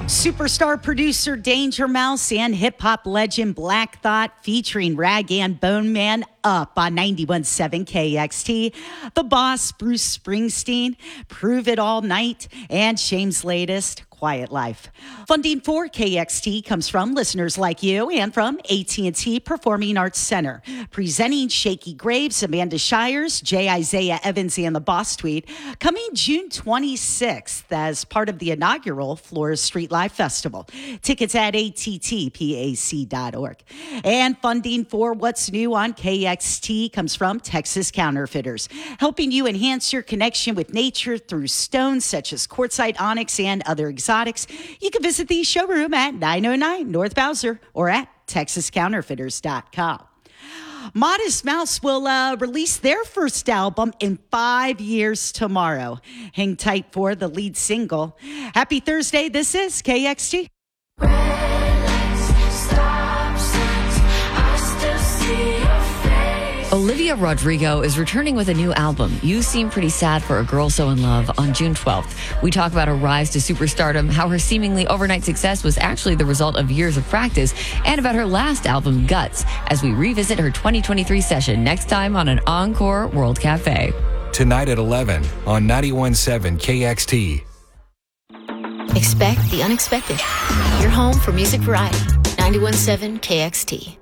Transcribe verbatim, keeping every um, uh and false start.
Superstar producer Danger Mouse and hip-hop legend Black Thought featuring Rag and Bone Man up on ninety-one point seven K X T. The Boss, Bruce Springsteen, Prove It All Night, and Shame's latest, Quiet Life. Funding for K X T comes from listeners like you and from A T and T Performing Arts Center. Presenting Shaky Graves, Amanda Shires, J. Isaiah Evans, and the Boss Tweet, coming June twenty-sixth as part of the inaugural Flores Street Live Festival. Tickets at A T T P A C dot org. And funding for What's New on K X T comes from Texas Counterfeiters, helping you enhance your connection with nature through stones such as quartzite, onyx, and other exotics. You can visit the showroom at nine oh nine North Bowser or at texas counterfeiters dot com. Modest Mouse will uh, release their first album in five years tomorrow. Hang tight for the lead single. Happy Thursday. This is K X T. Olivia Rodrigo is returning with a new album, You Seem Pretty Sad for a Girl So in Love, on June twelfth. We talk about her rise to superstardom, how her seemingly overnight success was actually the result of years of practice, and about her last album, Guts, as we revisit her twenty twenty-three session next time on an Encore World Cafe. Tonight at eleven on ninety-one point seven K X T. Expect the unexpected. You're home for music variety. ninety-one point seven K X T.